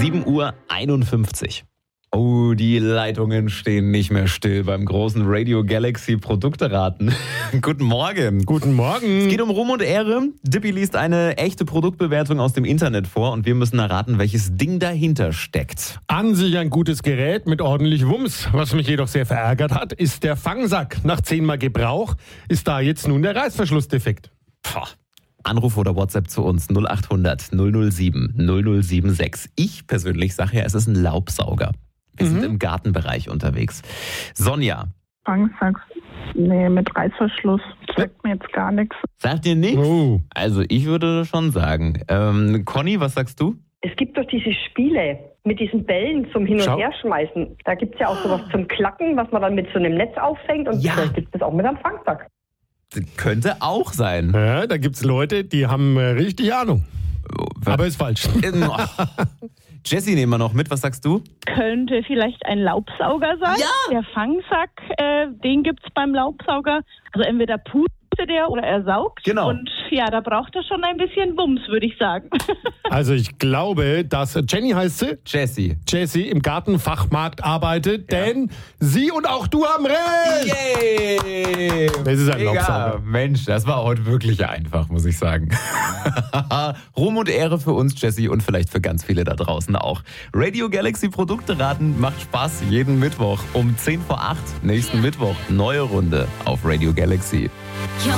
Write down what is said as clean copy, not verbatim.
7:51 Uhr. Oh, die Leitungen stehen nicht mehr still beim großen Radio Galaxy Produkteraten. Guten Morgen. Guten Morgen. Es geht um Ruhm und Ehre. Dippy liest eine echte Produktbewertung aus dem Internet vor und wir müssen erraten, welches Ding dahinter steckt. An sich ein gutes Gerät mit ordentlich Wumms. Was mich jedoch sehr verärgert hat, ist der Fangsack. Nach 10-mal Gebrauch ist da jetzt nun der Reißverschluss-Defekt. Anruf oder WhatsApp zu uns 0800 007 0076. Ich persönlich sage ja, es ist ein Laubsauger. Wir sind im Gartenbereich unterwegs. Sonja. Fangsack, nee, mit Reißverschluss. Sagt mir jetzt gar nichts. Sagt dir nichts? Oh. Also ich würde schon sagen. Conny, was sagst du? Es gibt doch diese Spiele mit diesen Bällen zum Hin- und Herschmeißen. Da gibt es ja auch sowas zum Klacken, was man dann mit so einem Netz auffängt. Und Ja. vielleicht gibt es das auch mit einem Fangsack. Könnte auch sein. Ja, da gibt's Leute, die haben richtig Ahnung. Aber ist falsch. Jessie nehmen wir noch mit. Was sagst du? Könnte vielleicht ein Laubsauger sein. Ja. Der Fangsack, den gibt's beim Laubsauger. Also entweder pustet der oder er saugt. Genau. Und ja, da braucht er schon ein bisschen Wumms, würde ich sagen. Also ich glaube, dass Jenny heißt sie, Jessie. im Gartenfachmarkt arbeitet, denn sie und auch du haben recht. Yay! Das ist ein Mega. Laubsauger. Mensch, das war heute wirklich einfach, muss ich sagen. Ruhm und Ehre für uns, Jessie, und vielleicht für ganz viele da draußen auch. Radio Galaxy Produkteraten macht Spaß jeden Mittwoch um 7:50. Nächsten Mittwoch neue Runde auf Radio Galaxy.